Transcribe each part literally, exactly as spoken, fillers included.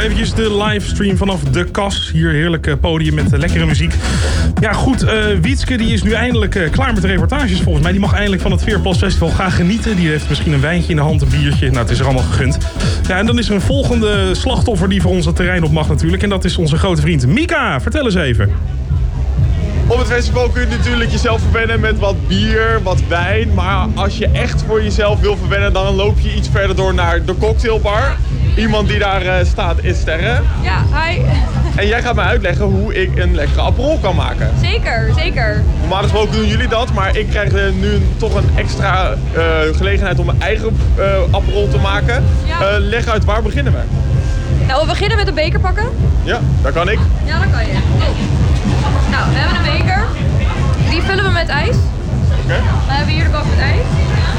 eventjes de livestream vanaf De Kas. Hier heerlijk podium met lekkere muziek. Ja goed, uh, Wietske die is nu eindelijk uh, klaar met de reportages volgens mij. Die mag eindelijk van het Veerplas Festival gaan genieten. Die heeft misschien een wijntje in de hand, een biertje. Nou, het is er allemaal gegund. Ja, en dan is er een volgende slachtoffer die voor ons het terrein op mag natuurlijk. En dat is onze grote vriend Mika. Vertel eens even. Op het festival kun je natuurlijk jezelf verwennen met wat bier, wat wijn. Maar als je echt voor jezelf wil verwennen, dan loop je iets verder door naar de cocktailbar. Iemand die daar uh, staat is Sterre. Ja, hi. En jij gaat mij uitleggen hoe ik een lekkere Aperol kan maken. Zeker, zeker. Normaal gesproken doen jullie dat, maar ik krijg uh, nu toch een extra uh, gelegenheid om mijn eigen uh, Aperol te maken. Ja. Uh, leg uit, waar beginnen we? Nou, we beginnen met een beker pakken. Ja, dat kan ik. Ja, dat kan je. Nou, we hebben een beker. Die vullen we met ijs. Oké. Okay. We hebben hier de bak met ijs.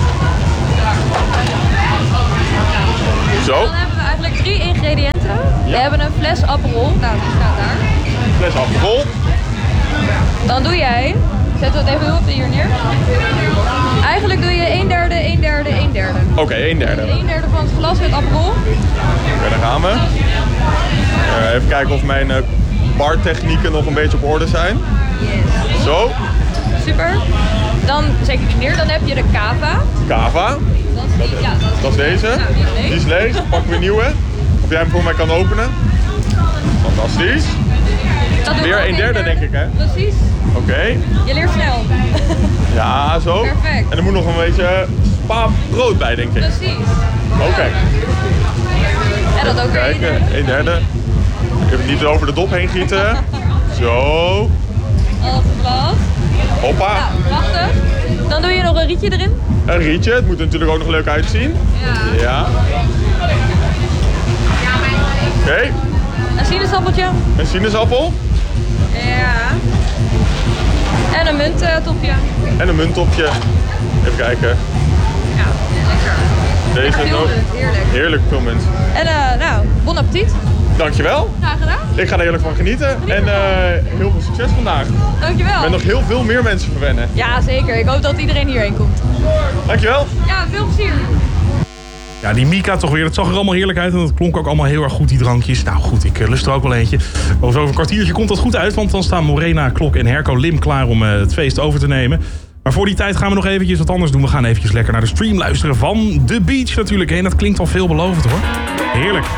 Zo. Dan hebben we eigenlijk drie ingrediënten. Ja. We hebben een fles Aperol. Nou, die staat daar. Een fles Aperol. Dan doe jij, zetten we het even op hier neer. Eigenlijk doe je een derde, een derde, een derde. Oké, okay, een derde. Een derde van het glas met Aperol. Oké, okay, daar gaan we. Uh, even kijken of mijn uh, bartechnieken nog een beetje op orde zijn. Yes. Zo. Super. Dan zet je die neer. Dan heb je de cava. Cava. Dat is, die, ja, dat is, dat is deze. Nou, die is leeg. Die is leeg. Dan pakken we een nieuwe. Of jij hem voor mij kan openen. Fantastisch. Dat weer een derde denk ik hè? Precies. Oké. Okay. Je leert snel. Ja, zo. Perfect. En er moet nog een beetje spa brood bij denk ik. Precies. Oké. Okay. En dat ook weer een derde. een derde. Even niet over de dop heen gieten. Zo. Al het glas. Hoppa. Nou, prachtig. Dan doe je nog een rietje erin. Een rietje, het moet er natuurlijk ook nog leuk uitzien. Ja. Ja. Oké. Okay. Een sinaasappeltje. Een sinaasappel. Ja. En een munttopje. En een munttopje. Even kijken. Ja, lekker. Deze veel nog. munt, heerlijk. Heerlijk veel munt. En uh, nou, bon appetit. Dankjewel. Graag gedaan. Ik ga er heerlijk van genieten. En uh, heel veel succes vandaag. Dankjewel. Met nog heel veel meer mensen verwennen. Ja, zeker. Ik hoop dat iedereen hierheen komt. Dankjewel. Ja, veel plezier. Ja, die Mika toch weer. Het zag er allemaal heerlijk uit en dat klonk ook allemaal heel erg goed, die drankjes. Nou goed, ik lust er ook wel eentje. Over een kwartiertje komt dat goed uit, want dan staan Morena, Klok en Herco Lim klaar om uh, het feest over te nemen. Maar voor die tijd gaan we nog eventjes wat anders doen. We gaan eventjes lekker naar de stream luisteren van The Beach natuurlijk. En dat klinkt al veelbelovend hoor. Heerlijk.